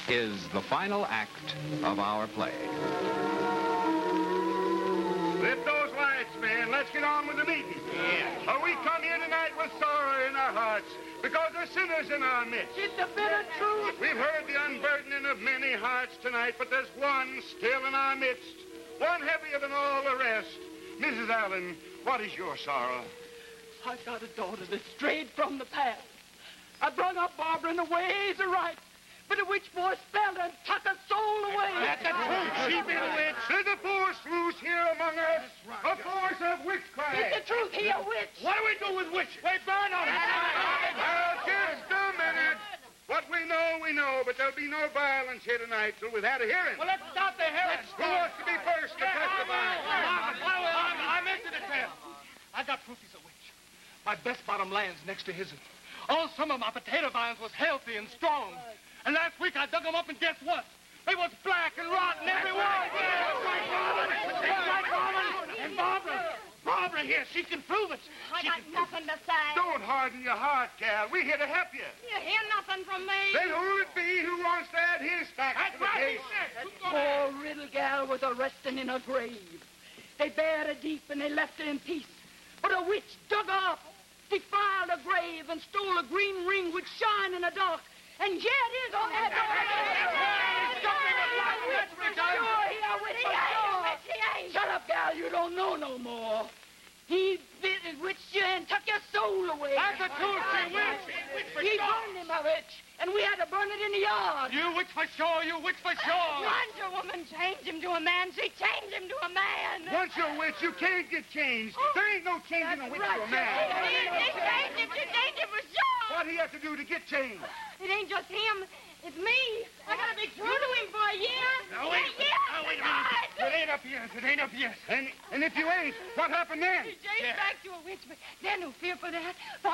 is the final act of our play. Lift those lights, man. Let's get on with the meeting. Yeah. We come here tonight with sorrow in our hearts because there's sinners in our midst. It's the bitter truth. We've heard the unburdening of many hearts tonight, but there's one still in our midst, one heavier than all the rest. Mrs. Allen, what is your sorrow? I got a daughter that strayed from the path. I brung up Barbara in the ways of right, but a witch boy spelled her and took her soul away. That's the truth. She be a witch. There's a force loose here among us. A force of witchcraft. It's the truth. He a witch. What do we do with witches? We burn them. Well, just a minute. What we know, but there'll be no violence here tonight till we've had a hearing. Well, let's start the hearing. Who wants to be first to testify? I'm into the tale. I got proof he's a witch. My best bottom land's next to his'n. All summer, my potato vines was healthy and strong. And last week, I dug them up, and guess what? They was black and rotten every one. And Barbara here, she can prove it. I got nothing to say. Don't harden your heart, gal. We're here to help you. You hear nothing from me. Then who'll it be who wants to add his facts to the case? Poor little gal was a resting in her grave. They buried her deep and they left her in peace. But a witch dug her up, defiled her grave, and stole a green ring which shine in the dark. And here it is on that Shut up, gal. You don't know no more. He witched you and took your soul away. That's the truth, she witch. He burned him, a witch, and we had to burn it in the yard. You witch for sure, you witch for sure. Once a woman changed him to a man, she changed him to a man. Once you're a witch, you can't get changed. There ain't no changing a witch to a man. She changed him for sure. What do you have to do to get changed? It ain't just him. It's me. I gotta be true to him for a year. Now, wait a minute. It ain't up yet. And if you ain't, what happened then? He changed back to a witch, but then no fear for that.